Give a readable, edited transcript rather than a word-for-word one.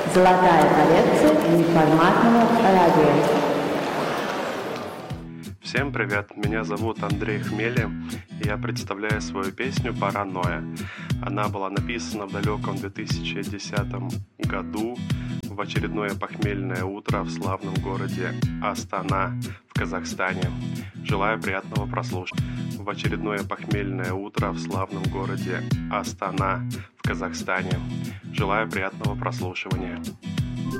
Золотая коллекция неформатного радио. Всем привет, меня зовут Андрей Хмели, и я представляю свою песню «Паранойя». Она была написана в далеком 2010 году в очередное похмельное утро в славном городе Астана в Казахстане. Желаю приятного прослушивания. В очередное похмельное утро в славном городе Астана в Казахстане. Желаю приятного прослушивания.